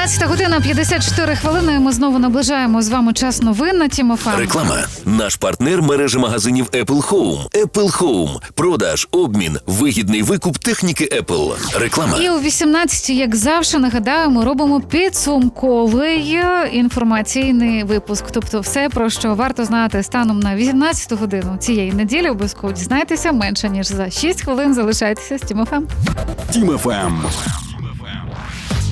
17:54 хвилини. Ми знову наближаємо з вами час новин на Тім ФМ. Реклама. Наш партнер – мережа магазинів Apple Home. Apple Home. Продаж, обмін, вигідний викуп техніки Apple. Реклама. І о 18:00, як завжди, нагадаю, ми робимо підсумковий інформаційний випуск. Тобто все, про що варто знати станом на 18 годину цієї неділі, обов'язково дізнайтеся менше, ніж за 6 хвилин. Залишайтеся з Тім ФМ. Тім ФМ.